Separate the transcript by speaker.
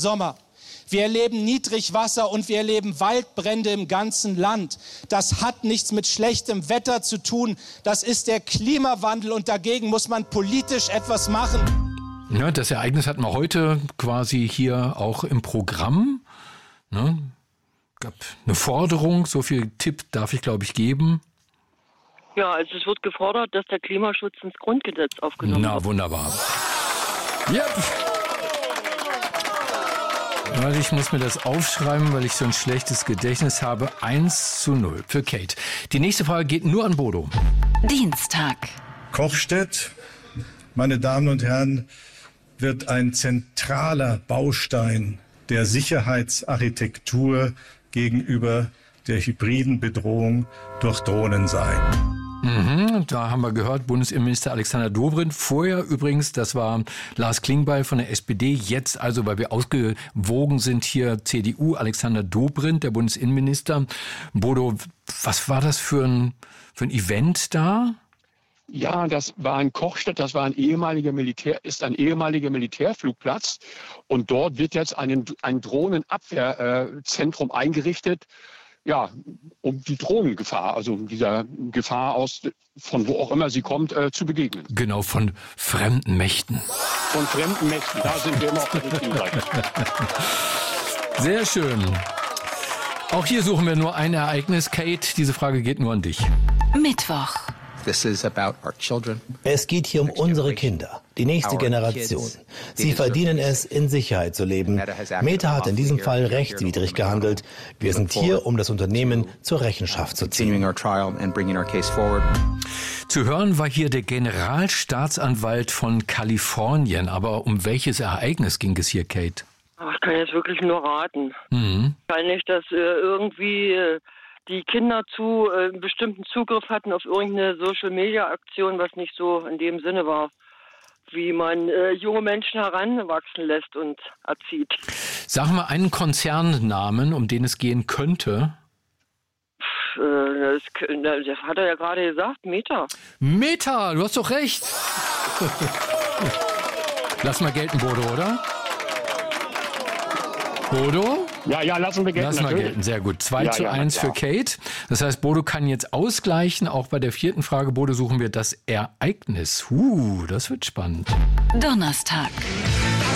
Speaker 1: Sommer. Wir erleben Niedrigwasser und wir erleben Waldbrände im ganzen Land. Das hat nichts mit schlechtem Wetter zu tun. Das ist der Klimawandel und dagegen muss man politisch etwas machen.
Speaker 2: Ja, das Ereignis hatten wir heute quasi hier auch im Programm. Ne? Gab eine Forderung, so viel Tipp darf ich, glaube ich, geben.
Speaker 3: Ja, also es wird gefordert, dass der Klimaschutz ins Grundgesetz aufgenommen wird.
Speaker 2: Na, wunderbar. Ja. Warte, ich muss mir das aufschreiben, weil ich so ein schlechtes Gedächtnis habe. 1:0 für Kate. Die nächste Frage geht nur an Bodo.
Speaker 4: Dienstag.
Speaker 5: Kochstedt, meine Damen und Herren, wird ein zentraler Baustein der Sicherheitsarchitektur gegenüber der hybriden Bedrohung durch Drohnen sein.
Speaker 2: Da haben wir gehört, Bundesinnenminister Alexander Dobrindt. Vorher übrigens, das war Lars Klingbeil von der SPD. Jetzt also, weil wir ausgewogen sind, hier CDU, Alexander Dobrindt, der Bundesinnenminister. Bodo, was war das für ein Event da?
Speaker 6: Ja, das war in Kochstedt, das war ein ehemaliger Militärflugplatz. Und dort wird jetzt ein Drohnenabwehrzentrum eingerichtet. Ja, um die Drohnengefahr, also dieser Gefahr von wo auch immer sie kommt, zu begegnen.
Speaker 2: Genau, von fremden Mächten.
Speaker 6: Von fremden Mächten, da sind wir immer auf der richtigen Seite.
Speaker 2: Sehr schön. Auch hier suchen wir nur ein Ereignis. Kate, diese Frage geht nur an dich.
Speaker 4: Mittwoch.
Speaker 7: Es geht hier um unsere Kinder, die nächste Generation. Sie verdienen es, in Sicherheit zu leben. Meta hat in diesem Fall rechtswidrig gehandelt. Wir sind hier, um das Unternehmen zur Rechenschaft zu ziehen.
Speaker 2: Zu hören war hier der Generalstaatsanwalt von Kalifornien. Aber um welches Ereignis ging es hier, Kate?
Speaker 3: Ich kann jetzt wirklich nur raten. Wahrscheinlich, dass irgendwie die Kinder einen bestimmten Zugriff hatten auf irgendeine Social-Media-Aktion, was nicht so in dem Sinne war, wie man junge Menschen heranwachsen lässt und erzieht.
Speaker 2: Sag mal einen Konzernnamen, um den es gehen könnte.
Speaker 3: Das hat er ja gerade gesagt, Meta.
Speaker 2: Meta, du hast doch recht. Lass mal gelten, Bodo, oder? Bodo?
Speaker 6: Ja, lassen wir gelten.
Speaker 2: Lassen wir gelten, sehr gut. 2:1 für Kate. Das heißt, Bodo kann jetzt ausgleichen. Auch bei der vierten Frage, Bodo, suchen wir das Ereignis. Das wird spannend.
Speaker 4: Donnerstag.